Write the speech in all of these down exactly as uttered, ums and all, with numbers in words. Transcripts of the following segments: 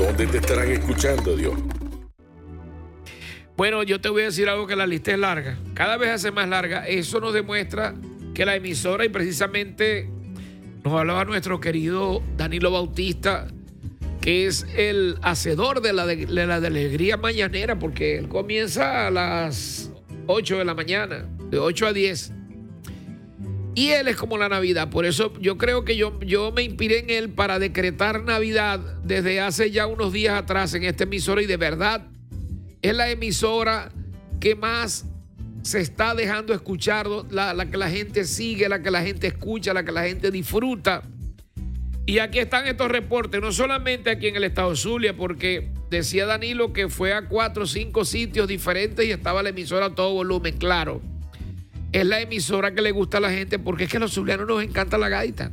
¿Dónde te estarán escuchando, Dios? Bueno, yo te voy a decir algo, que la lista es larga. Cada vez hace más larga. Eso nos demuestra que la emisora, y precisamente nos hablaba nuestro querido Danilo Bautista, que es el hacedor de la, de, de la de alegría mañanera, porque él comienza a las ocho de la mañana, de ocho a diez. Y él es como la Navidad. Por eso yo creo que yo, yo me inspiré en él para decretar Navidad desde hace ya unos días atrás en esta emisora, y de verdad es la emisora que más se está dejando escuchar, la, la que la gente sigue, la que la gente escucha, la que la gente disfruta. Y aquí están estos reportes, no solamente aquí en el estado Zulia, porque decía Danilo que fue a cuatro o cinco sitios diferentes y estaba la emisora a todo volumen. Claro, es la emisora que le gusta a la gente, porque es que a los zulianos nos encanta la gaita.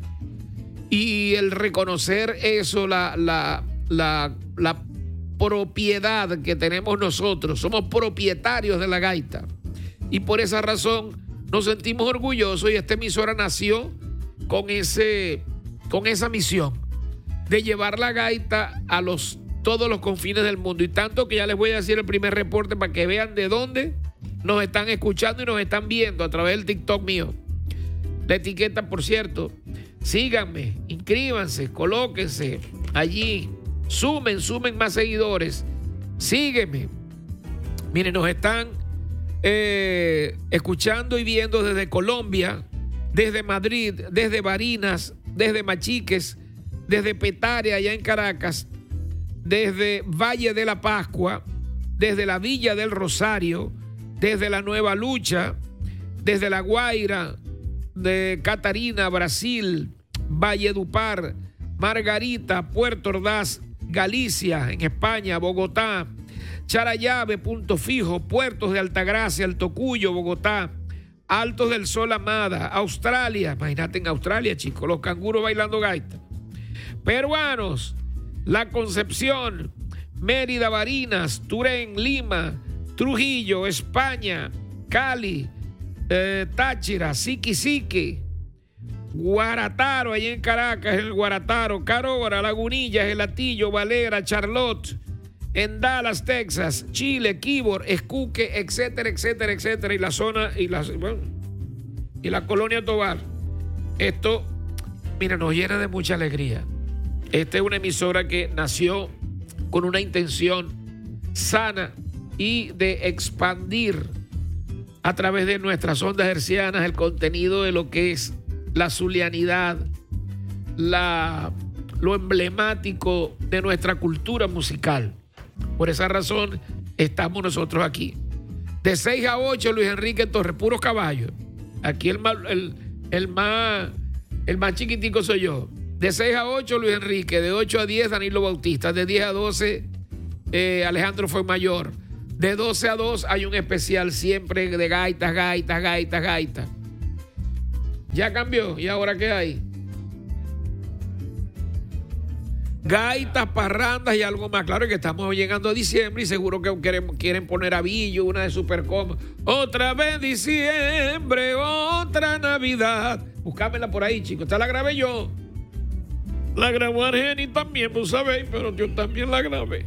Y el reconocer eso, la, la, la, la propiedad que tenemos nosotros, somos propietarios de la gaita. Y por esa razón nos sentimos orgullosos, y esta emisora nació con ese... con esa misión de llevar la gaita a los, todos los confines del mundo. Y tanto que ya les voy a decir el primer reporte para que vean de dónde nos están escuchando y nos están viendo a través del TikTok mío. La etiqueta, por cierto, síganme, inscríbanse, colóquense allí, sumen, sumen más seguidores, sígueme. Miren, nos están eh, escuchando y viendo desde Colombia, desde Madrid, desde Barinas, desde Machiques, desde Petare, allá en Caracas, desde Valle de la Pascua, desde la Villa del Rosario, desde la Nueva Lucha, desde La Guaira, de Catarina, Brasil, Valledupar, Margarita, Puerto Ordaz, Galicia, en España, Bogotá, Charallave, Punto Fijo, Puertos de Altagracia, El Tocuyo, Bogotá, Altos del Sol, Amada, Australia, imagínate en Australia, chicos, los canguros bailando gaita. Peruanos, La Concepción, Mérida, Barinas, Turén, Lima, Trujillo, España, Cali, eh, Táchira, Siquisique, Guarataro, allá en Caracas, el Guarataro, Carora, Lagunillas, El Atillo, Valera, Charlotte, en Dallas, Texas, Chile, Quibor, Escuque, etcétera, etcétera, etcétera, y la zona, y la, bueno, y la colonia Tovar. Esto, mira, nos llena de mucha alegría. Esta es una emisora que nació con una intención sana y de expandir a través de nuestras ondas hercianas el contenido de lo que es la zulianidad, la, lo emblemático de nuestra cultura musical. Por esa razón estamos nosotros aquí. De seis a ocho, Luis Enrique Torres, puros caballos. Aquí el más, el, el más, el más chiquitico soy yo. De seis a ocho, Luis Enrique. De ocho a diez, Danilo Bautista. De diez a doce, eh, Alejandro Fuenmayor. De doce a dos hay un especial siempre de gaitas, gaitas, gaitas, gaitas. Ya cambió. ¿Y ahora qué hay? Gaitas, parrandas y algo más. Claro que estamos llegando a diciembre y seguro que quieren, quieren poner a Billo, una de Supercoma. Otra vez diciembre, otra Navidad. Búscamela por ahí, chicos. Esta la grabé yo. La grabó Argeni también, vos sabéis, pero yo también la grabé.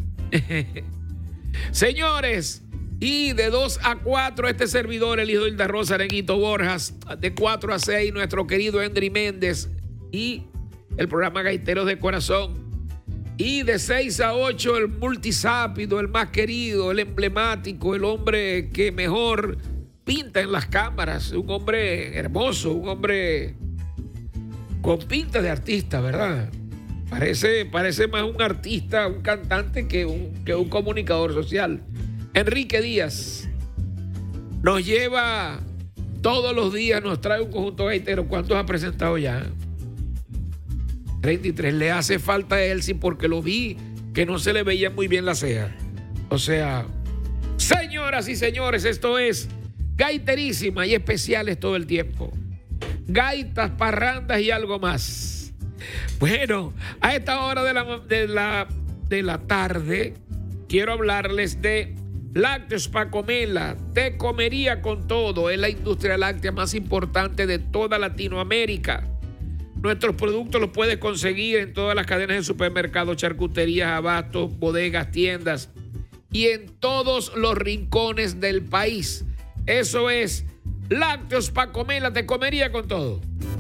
Señores, y de dos a cuatro este servidor, el hijo de Hilda Rosa, Arenguito Borjas. De cuatro a seis nuestro querido Endry Méndez y el programa Gaiteros de Corazón. Y de seis a ocho el multisápido, el más querido, el emblemático, el hombre que mejor pinta en las cámaras, un hombre hermoso, un hombre con pinta de artista, ¿verdad? Parece, parece más un artista, un cantante que un, que un comunicador social. Enrique Díaz nos lleva todos los días, nos trae un conjunto gaitero. ¿Cuántos ha presentado ya? treinta y tres. Le hace falta a él, sí, porque lo vi que no se le veía muy bien la ceja. O sea, señoras y señores, esto es gaiterísima y especiales todo el tiempo. Gaitas, parrandas y algo más. Bueno, a esta hora de la, de la, de la tarde quiero hablarles de Lácteos Pacomela. Te comería con todo. Es la industria láctea más importante de toda Latinoamérica. Nuestros productos los puedes conseguir en todas las cadenas de supermercados, charcuterías, abastos, bodegas, tiendas y en todos los rincones del país. Eso es Lácteos para comerla, te comería con todo.